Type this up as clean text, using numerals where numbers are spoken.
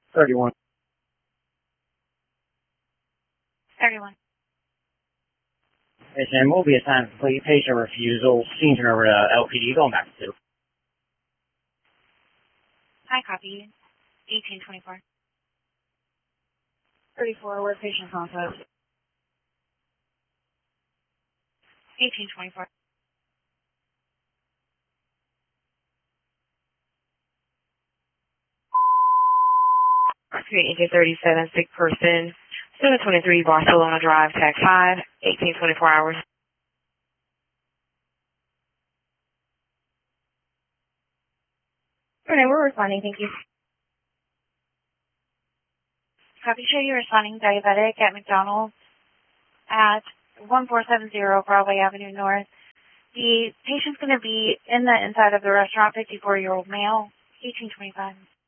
31. 31. Yes, and will be assigned complete patient refusal. Seen over to LPD, going back to 2. Hi, copy. 1824. 34, where patient contact. 1824. Okay, 1837, sick person. 723 Barcelona Drive, tag 5, 1824 hours. Okay, we're responding, thank you. Copy, show you responding diabetic at McDonald's at 1470 Broadway Avenue North. The patient's going to be in the inside of the restaurant, 54-year-old male, 1825.